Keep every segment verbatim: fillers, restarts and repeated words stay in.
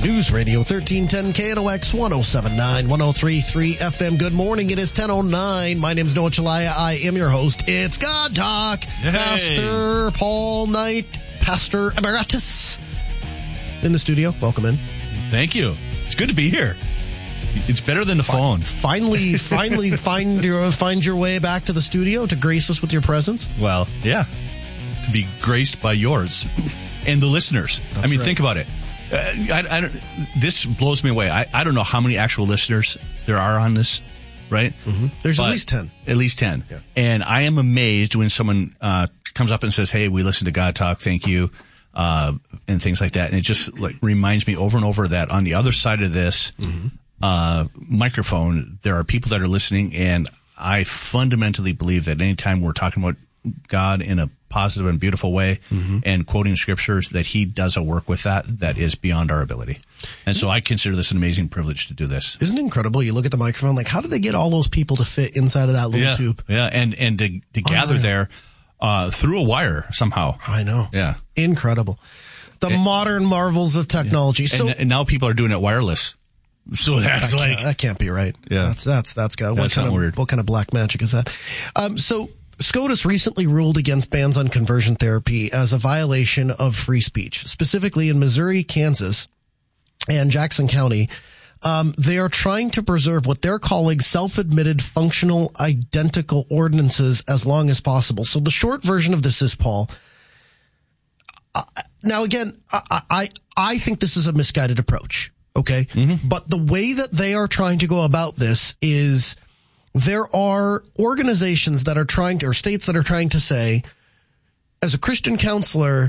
News Radio thirteen ten K N O X one oh seven point nine, one oh three point three F M. Good morning. It is ten oh nine. My name is Noah Chalaya. I am your host. It's God Talk. Hey. Pastor Paul Knight, Pastor Emeritus, in the studio. Welcome in. Thank you. It's good to be here. It's better than the Fi- phone. Finally, finally find your find your way back to the studio to grace us with your presence. Well, yeah. To be graced by yours and the listeners. That's I mean, right. think about it. Uh, I, I don't, this blows me away. I, I don't know how many actual listeners there are on this, right? Mm-hmm. There's But at least ten. At least ten. Yeah. And I am amazed when someone uh, comes up and says, hey, we listen to God Talk, thank you, uh, and things like that. And it just like reminds me over and over that on the other side of this mm-hmm. uh, microphone, there are people that are listening, and I fundamentally believe that anytime we're talking about God in a positive and beautiful way mm-hmm. and quoting scriptures, that he does a work with that that is beyond our ability. And so I consider this an amazing privilege to do this. Isn't it incredible? You look at the microphone, like, how did they get all those people to fit inside of that little Yeah, tube? yeah, and, and to, to gather there uh, through a wire somehow. I know. Yeah. Incredible. The And- modern marvels of technology. Yeah. So And, and now people are doing it wireless. So that's that, like... can't, that can't be right. Yeah. That's, that's, that's got, what That's kind not of, weird. what kind of black magic is that? Um, so SCOTUS recently ruled against bans on conversion therapy as a violation of free speech, specifically in Missouri, Kansas, and Jackson County. Um, they are trying to preserve what they're calling self-admitted functional identical ordinances as long as possible. So the short version of this is, Paul, uh, now again, I, I, I think this is a misguided approach. Okay. Mm-hmm. But the way that they are trying to go about this is there are organizations that are trying to, or states that are trying to say, as a Christian counselor,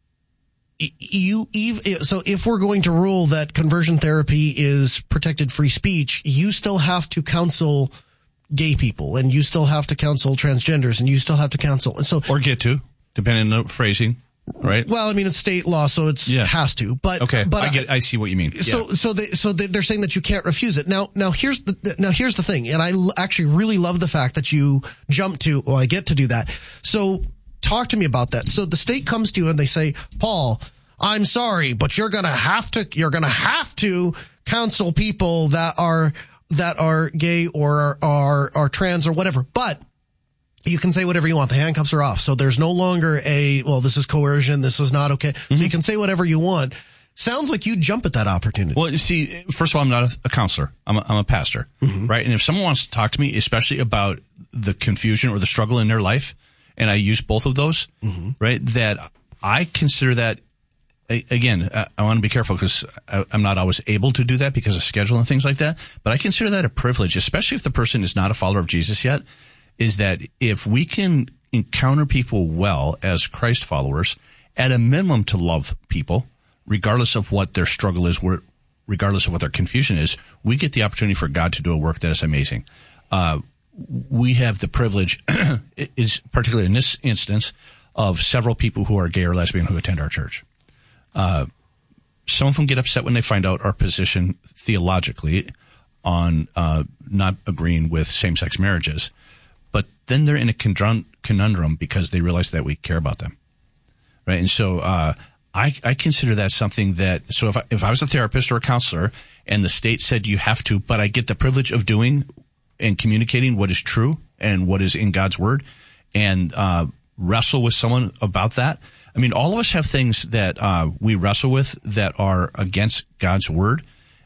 you, so if we're going to rule that conversion therapy is protected free speech, you still have to counsel gay people, and you still have to counsel transgenders, and you still have to counsel. And so, Or get to, depending on the phrasing, right? well, I mean, it's state law, so it's Yeah. has to, but, Okay, but I get, I see what you mean. So, Yeah. so they, so they, they're saying that you can't refuse it. Now, now here's the, now here's the thing. And I l- actually really love the fact that you jump to, oh, I get to do that. So talk to me about that. So the state comes to you and they say, Paul, I'm sorry, but you're going to have to, you're going to have to counsel people that are, that are gay or are, are, are trans or whatever. But you can say whatever you want. The handcuffs are off. So there's no longer a, well, this is coercion. This is not okay. Mm-hmm. So you can say whatever you want. Sounds like you jump at that opportunity. Well, you see, first of all, I'm not a, a counselor. I'm a, I'm a pastor, mm-hmm. right? And if someone wants to talk to me, especially about the confusion or the struggle in their life, and I use both of those, mm-hmm. right, that I consider that, again, I want to be careful because I'm not always able to do that because of schedule and things like that, but I consider that a privilege, especially if the person is not a follower of Jesus yet, is that if we can encounter people well as Christ followers, at a minimum to love people, regardless of what their struggle is, regardless of what their confusion is, we get the opportunity for God to do a work that is amazing. Uh, we have the privilege, is particularly in this instance, of several people who are gay or lesbian who attend our church. Uh, some of them get upset when they find out our position theologically on uh, not agreeing with same-sex marriages. But then they're in a conundrum because they realize that we care about them, right? And so uh, I, I consider that something that, so if I, if I was a therapist or a counselor and the state said you have to, but I get the privilege of doing and communicating what is true and what is in God's word and uh, wrestle with someone about that. I mean, all of us have things that uh, we wrestle with that are against God's word,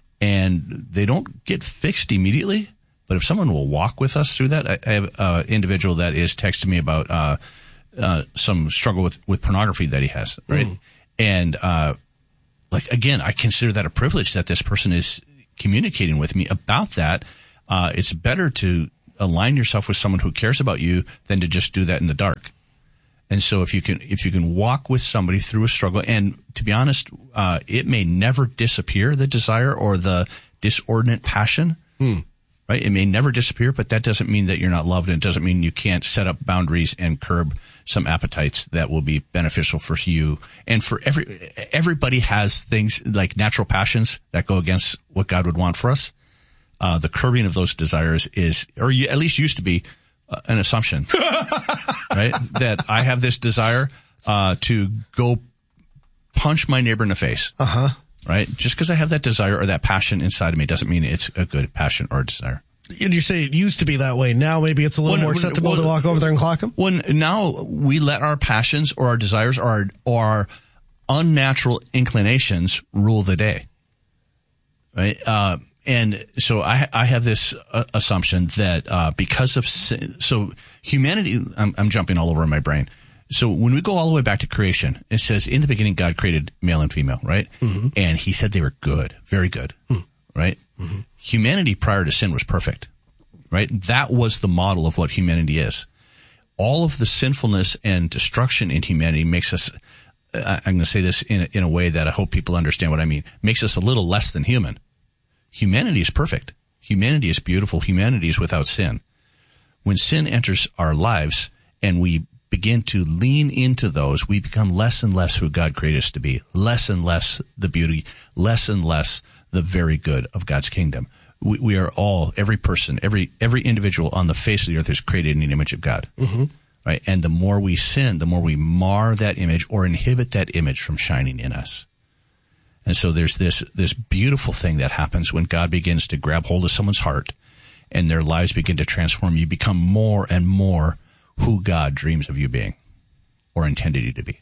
and they don't get fixed immediately. But if someone will walk with us through that, I, I have an individual that is texting me about uh, uh, some struggle with, with pornography that he has, right? Mm. And uh, like again, I consider that a privilege that this person is communicating with me about that. Uh, it's better to align yourself with someone who cares about you than to just do that in the dark. And so if you can, if you can walk with somebody through a struggle, and to be honest, uh, it may never disappear, the desire or the disordinate passion, hmm. right? It may never disappear, but that doesn't mean that you're not loved, and it doesn't mean you can't set up boundaries and curb some appetites that will be beneficial for you. And for every, everybody has things like natural passions that go against what God would want for us. Uh, the curbing of those desires is, or you, at least used to be, Uh, an assumption, right? That I have this desire uh, to go punch my neighbor in the face. Uh-huh. right? Just because I have that desire or that passion inside of me doesn't mean it's a good passion or a desire. And you say it used to be that way. Now maybe it's a little Well, more well, acceptable well, to walk over there and clock them? When now we let our passions or our desires or our, or our unnatural inclinations rule the day, right? Uh, and so I, I have this uh, assumption that uh, because of sin, so humanity, I'm, I'm jumping all over in my brain. So when we go all the way back to creation, it says in the beginning God created male and female, right? Mm-hmm. And he said they were good, very good, mm. right? Mm-hmm. Humanity prior to sin was perfect, right? That was the model of what humanity is. All of the sinfulness and destruction in humanity makes us, I'm going to say this in a, in a way that I hope people understand what I mean, makes us a little less than human. Humanity is perfect. Humanity is beautiful. Humanity is without sin. When sin enters our lives and we begin to lean into those, we become less and less who God created us to be, less and less the beauty, less and less the very good of God's kingdom. We, we are all, every person, every every individual on the face of the earth is created in the image of God. Mm-hmm. Right? And the more we sin, the more we mar that image or inhibit that image from shining in us. And so there's this this beautiful thing that happens when God begins to grab hold of someone's heart and their lives begin to transform. You become more and more who God dreams of you being or intended you to be.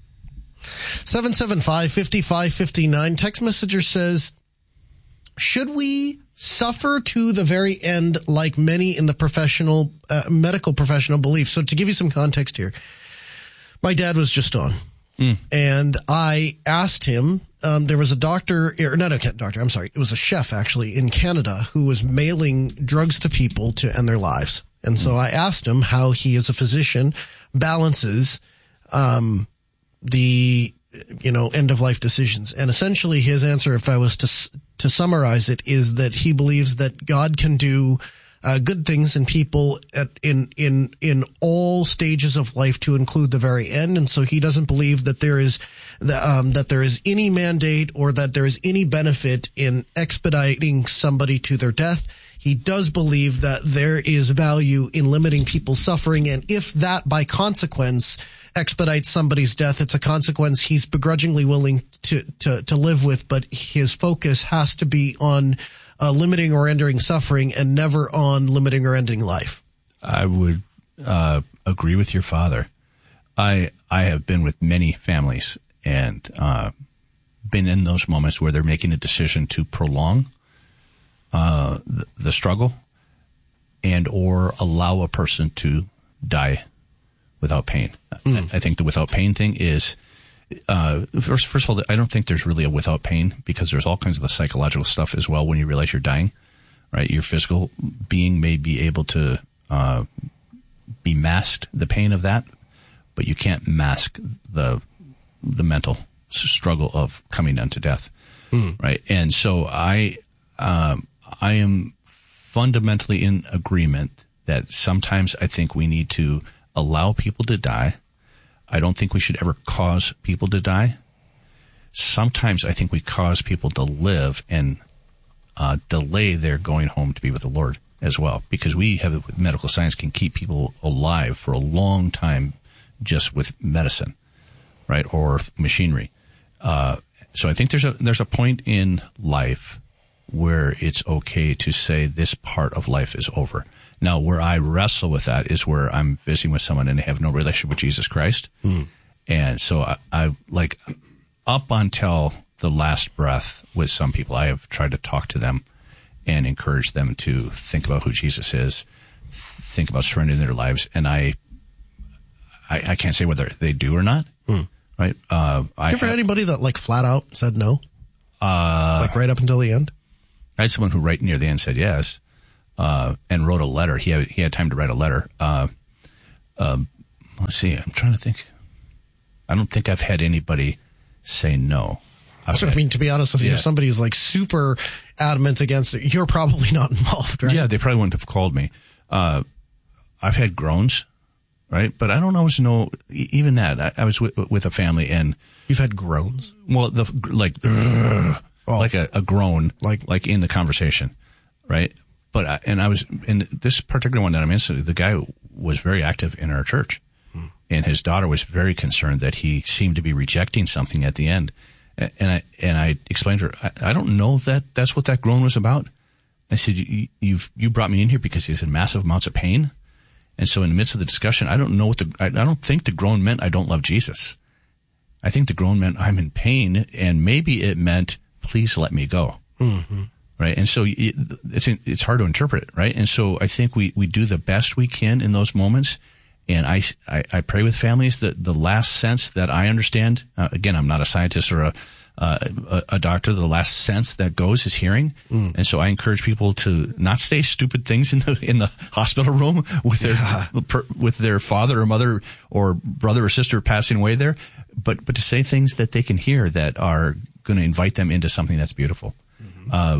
seven seven five, five five five nine. Text messenger says, should we suffer to the very end like many in the professional, uh, medical professional belief? So to give you some context here, my dad was just on. Mm. And I asked him, um, there was a doctor, or not a doctor, I'm sorry, it was a chef actually in Canada who was mailing drugs to people to end their lives. And mm. so I asked him how he as a physician balances, um, the, you know, end of life decisions. And essentially his answer, if I was to, to summarize it, is that he believes that God can do Uh, good things in people at, in in in all stages of life, to include the very end, and so he doesn't believe that there is um, that there is any mandate or that there is any benefit in expediting somebody to their death. He does believe that there is value in limiting people's suffering, and if that by consequence expedites somebody's death, it's a consequence he's begrudgingly willing to to to live with, but his focus has to be on Uh, limiting or ending suffering and never on limiting or ending life. I would uh, agree with your father. I I have been with many families and uh, been in those moments where they're making a decision to prolong uh, the, the struggle and or allow a person to die without pain. Mm. I, I think the without pain thing is Uh, first, first of all, I don't think there's really a without pain, because there's all kinds of the psychological stuff as well when you realize you're dying, right? Your physical being may be able to uh, be masked, the pain of that, but you can't mask the the mental struggle of coming unto death, mm. right? And so I um, I am fundamentally in agreement that sometimes I think we need to allow people to die. I don't think we should ever cause people to die. Sometimes I think we cause people to live and uh, delay their going home to be with the Lord as well, because we have, with medical science, can keep people alive for a long time just with medicine, right, or machinery. Uh, so I think there's a there's a point in life where it's okay to say this part of life is over. Now, where I wrestle with that is where I'm visiting with someone and they have no relationship with Jesus Christ. Mm. And so I, I, like, up until the last breath with some people, I have tried to talk to them and encourage them to think about who Jesus is, think about surrendering their lives. And I, I, I can't say whether they do or not. Mm. Right? Uh, I ever had anybody that, like, flat out said no? Uh, like right up until the end? I had someone who right near the end said yes. Uh, and wrote a letter. He had, he had time to write a letter. Uh, um, let's see. I'm trying to think. I don't think I've had anybody say no. I've I mean, to be honest with you, yeah. If somebody's like super adamant against it, you're probably not involved, right? Yeah, they probably wouldn't have called me. Uh, I've had groans, right? But I don't always know, even that. I, I was with, with a family and... You've had groans? Well, the like, oh. like a, a groan, like, like in the conversation, right? But I, and I was in this particular one that I'm in. The guy was very active in our church, hmm. and his daughter was very concerned that he seemed to be rejecting something at the end. And I, and I explained to her, I, I don't know that that's what that groan was about. I said, you, you've, you brought me in here because he's in massive amounts of pain. And so in the midst of the discussion, I don't know what the, I, I don't think the groan meant I don't love Jesus. I think the groan meant I'm in pain, and maybe it meant, please let me go. Mm-hmm. Right. And so it, it's, it's hard to interpret. Right. And so I think we, we do the best we can in those moments. And I, I, I pray with families that the last sense that I understand, uh, again, I'm not a scientist or a, uh, a, a doctor, the last sense that goes is hearing. Mm. And so I encourage people to not say stupid things in the, in the hospital room with their, yeah. per, with their father or mother or brother or sister passing away there, but, but to say things that they can hear that are going to invite them into something that's beautiful. Mm-hmm. Uh,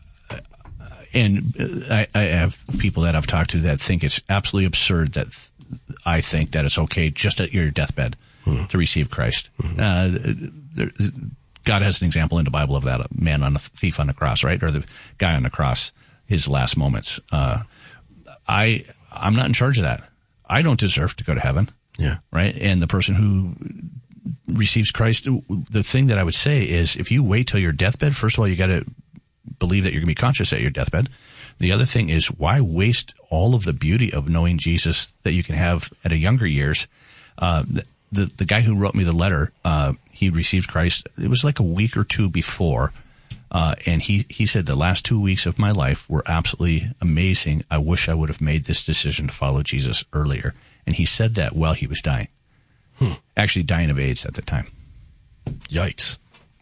and I, I have people that I've talked to that think it's absolutely absurd that th- I think that it's okay just at your deathbed mm-hmm. to receive Christ. Mm-hmm. Uh, there, God has an example in the Bible of that, a man on the thief on the cross, right? Or the guy on the cross, his last moments. Uh, I, I'm not in charge of that. I don't deserve to go to heaven. Yeah. Right. And the person who receives Christ, the thing that I would say is if you wait till your deathbed, first of all, you got to believe that you're going to be conscious at your deathbed. The other thing is, why waste all of the beauty of knowing Jesus that you can have at a younger years? Uh, the, the, the guy who wrote me the letter, uh, he received Christ. It was like a week or two before. Uh, and he, he said the last two weeks of my life were absolutely amazing. I wish I would have made this decision to follow Jesus earlier. And he said that while he was dying, hmm. actually dying of AIDS at the time. Yikes.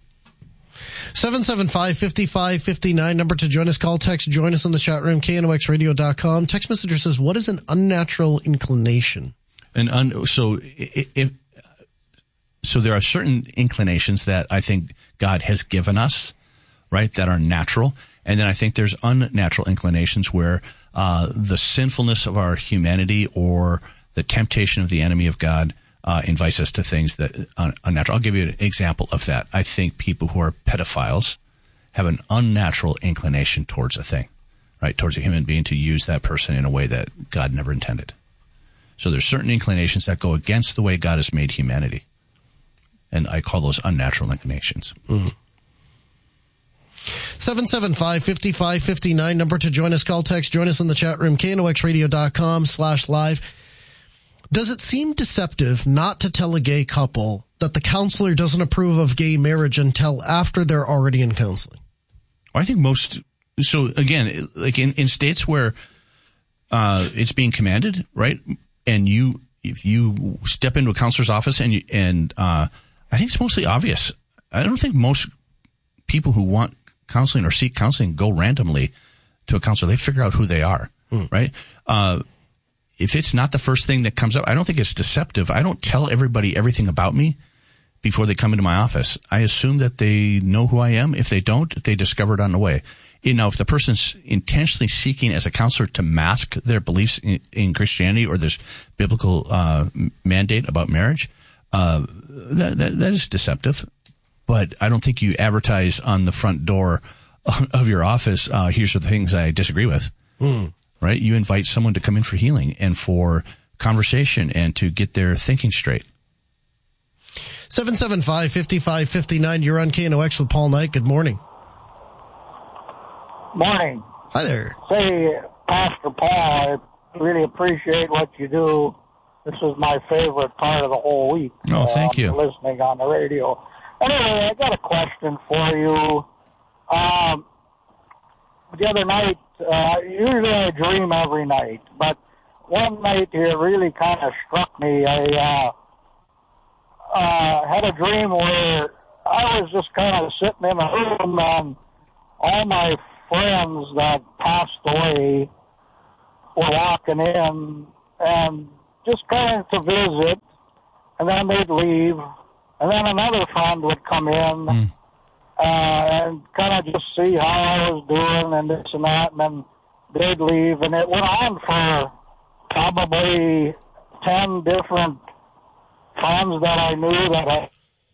seven seven five, five five five nine, number to join us. Call, text, join us in the chat room, K N O X radio dot com. Text messenger says, what is an unnatural inclination? And un, so if, so there are certain inclinations that I think God has given us, right, that are natural. And then I think there's unnatural inclinations where uh, the sinfulness of our humanity or the temptation of the enemy of God Uh, invites us to things that are unnatural. I'll give you an example of that. I think people who are pedophiles have an unnatural inclination towards a thing, right? Towards a human being, to use that person in a way that God never intended. So there's certain inclinations that go against the way God has made humanity. And I call those unnatural inclinations. Mm. seven seven five, five five five nine, number to join us. Call, text, join us in the chat room, K N O X radio dot com slash live. Does it seem deceptive not to tell a gay couple that the counselor doesn't approve of gay marriage until after they're already in counseling? I think most, so again, like in, in states where uh, it's being commanded, right? And you, if you step into a counselor's office and you, and uh, I think it's mostly obvious. I don't think most people who want counseling or seek counseling go randomly to a counselor. They figure out who they are, mm. right? Uh, If it's not the first thing that comes up, I don't think it's deceptive. I don't tell everybody everything about me before they come into my office. I assume that they know who I am. If they don't, they discover it on the way. You know, if the person's intentionally seeking as a counselor to mask their beliefs in, in Christianity or this biblical uh, mandate about marriage, uh, that, that, that is deceptive. But I don't think you advertise on the front door of your office, uh, here's the things I disagree with. Mm. Right? You invite someone to come in for healing and for conversation and to get their thinking straight. seven seven five, five five five nine, you're on K N O X with Paul Knight. Good morning. Morning. Hi there. Say, Pastor Paul, I really appreciate what you do. This is my favorite part of the whole week. Oh, thank um, you. Listening on the radio. Anyway, I got a question for you. Um, the other night, Uh, usually I dream every night, but one night here really kind of struck me. I uh, uh, had a dream where I was just kind of sitting in a room and all my friends that passed away were walking in and just kind of to visit, and then they'd leave, and then another friend would come in. Mm. Uh, and kind of just see how I was doing and this and that, and then they'd leave. And it went on for probably ten different friends that I knew that I...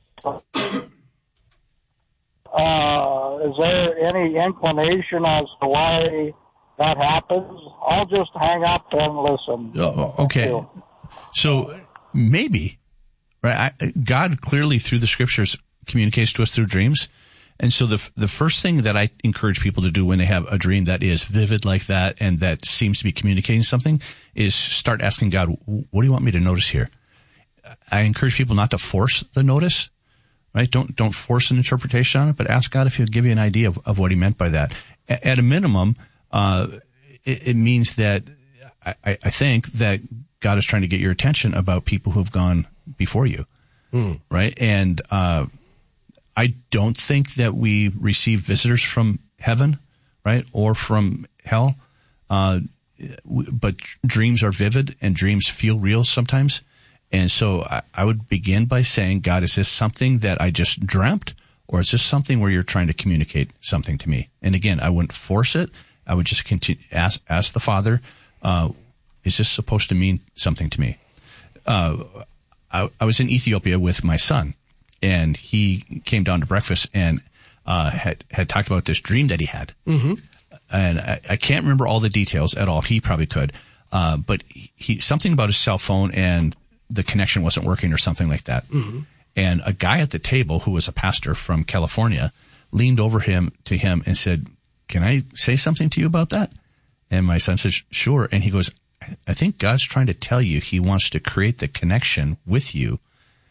Uh, is there any inclination as to why that happens? I'll just hang up and listen. Oh, okay. So maybe, right? I, God clearly through the scriptures communicates to us through dreams. And so the the first thing that I encourage people to do when they have a dream that is vivid like that and that seems to be communicating something is start asking God, what do you want me to notice here? I encourage people not to force the notice, right? Don't don't force an interpretation on it, but ask God if He'll give you an idea of, of what He meant by that. A- at a minimum, uh, it, it means that I, I think that God is trying to get your attention about people who have gone before you, mm. right? And uh I don't think that we receive visitors from heaven, right, or from hell. Uh, but dreams are vivid and dreams feel real sometimes. And so I, I would begin by saying, God, is this something that I just dreamt, or is this something where you're trying to communicate something to me? And again, I wouldn't force it. I would just continue, ask, ask the Father, uh, is this supposed to mean something to me? Uh, I, I was in Ethiopia with my son. And he came down to breakfast and uh, had had talked about this dream that he had. Mm-hmm. And I, I can't remember all the details at all. He probably could. Uh, but he something about his cell phone and the connection wasn't working or something like that. Mm-hmm. And a guy at the table who was a pastor from California leaned over him to him and said, can I say something to you about that? And my son said, sure. And he goes, I think God's trying to tell you He wants to create the connection with you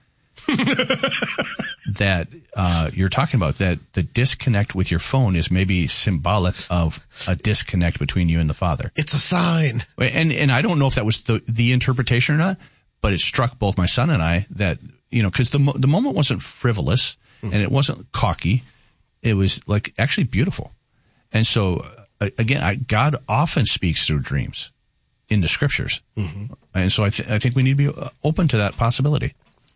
that uh, you're talking about, that the disconnect with your phone is maybe symbolic of a disconnect between you and the Father. It's a sign. And and I don't know if that was the, the interpretation or not, but it struck both my son and I that, you know, because the, mo- the moment wasn't frivolous mm-hmm. and it wasn't cocky. It was like actually beautiful. And so, uh, again, I, God often speaks through dreams in the scriptures. Mm-hmm. And so I, th- I think we need to be open to that possibility.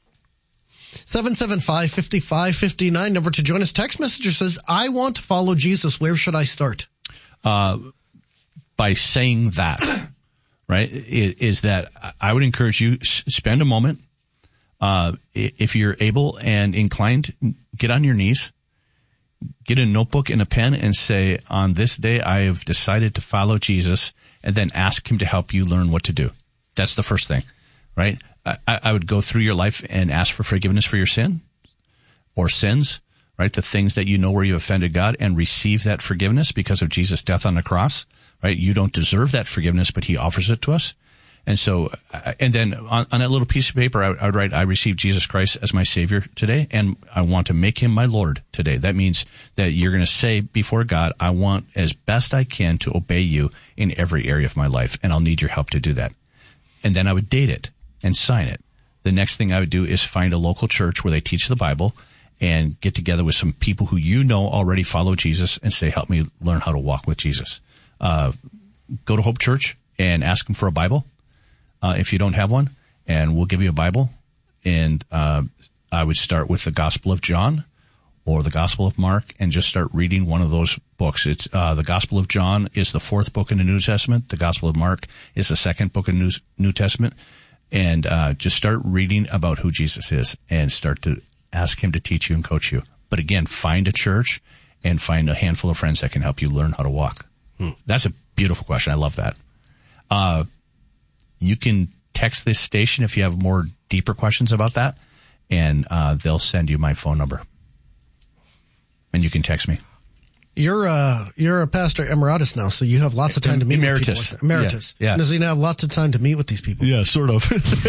seven seven five, five five five nine, number to join us. Text messenger says, I want to follow Jesus. Where should I start? Uh, by saying that, right, is, is that I would encourage you, spend a moment. Uh, if you're able and inclined, get on your knees, get a notebook and a pen and say, on this day, I have decided to follow Jesus, and then ask Him to help you learn what to do. That's the first thing, right? I, I would go through your life and ask for forgiveness for your sin or sins, right? The things that you know where you offended God, and receive that forgiveness because of Jesus' death on the cross, right? You don't deserve that forgiveness, but He offers it to us. And so, and then on, on that little piece of paper, I, I would write, I received Jesus Christ as my Savior today, and I want to make Him my Lord today. That means that you're going to say before God, I want as best I can to obey You in every area of my life, and I'll need Your help to do that. And then I would date it and sign it. The next thing I would do is find a local church where they teach the Bible and get together with some people who you know already follow Jesus and say, help me learn how to walk with Jesus. Uh, go to Hope Church and ask them for a Bible uh, if you don't have one, and we'll give you a Bible. And uh, I would start with the Gospel of John or the Gospel of Mark and just start reading one of those books. It's uh, the Gospel of John is the fourth book in the New Testament. The Gospel of Mark is the second book in the New, New Testament. And uh, just start reading about who Jesus is and start to ask Him to teach you and coach you. But again, find a church and find a handful of friends that can help you learn how to walk. Hmm. That's a beautiful question. I love that. Uh, you can text this station if you have more deeper questions about that, and uh, they'll send you my phone number. And you can text me. You're uh you're a pastor emeritus now, so you have lots of time to meet Emeritus. with people. Emeritus. Yeah. yeah. Does he have lots of time to meet with these people? Yeah, sort of.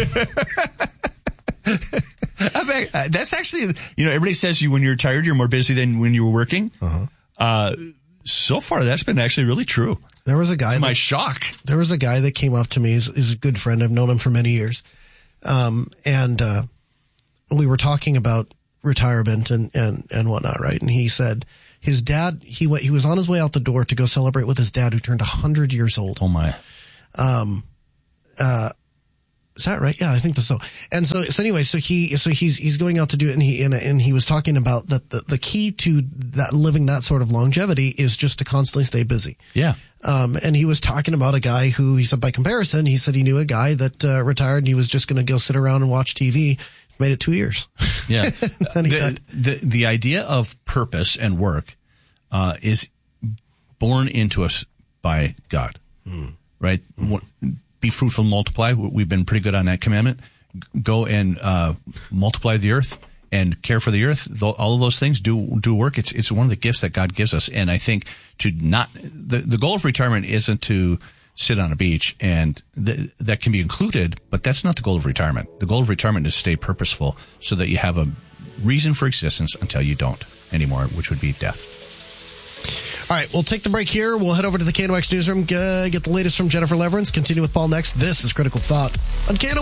I mean, that's actually, you know, everybody says you when you're tired, you're more busy than when you were working. Uh-huh. Uh, so far, that's been actually really true. There was a guy. To my that, shock. There was a guy that came up to me. He's, he's a good friend. I've known him for many years. Um, and uh, we were talking about retirement and, and, and whatnot, right? And he said his dad, he went, he was on his way out the door to go celebrate with his dad who turned one hundred years old. Oh, my. Um, uh, is that right? Yeah, I think so. And so, so anyway, so he, so he's, he's going out to do it, and he, and, and he was talking about that the, the key to that living that sort of longevity is just to constantly stay busy. Yeah. Um, and he was talking about a guy who, he said by comparison, he said he knew a guy that, uh, retired and he was just going to go sit around and watch T V. Made it two years. Yeah. Then he the, died. the, the idea of purpose and work, uh, is born into us by God, hmm. right? Hmm. Be fruitful and multiply. We've been pretty good on that commandment. Go and uh, multiply the earth and care for the earth, th- all of those things do do work. It's it's one of the gifts that God gives us. And I think to not the, the goal of retirement isn't to sit on a beach, and th- that can be included, but that's not the goal of retirement. The goal of retirement is to stay purposeful so that you have a reason for existence until you don't anymore, which would be death. All right, we'll take the break here. We'll head over to the K N O X newsroom, uh, get the latest from Jennifer Leverance, continue with Paul next. This is Critical Thought on K N O X.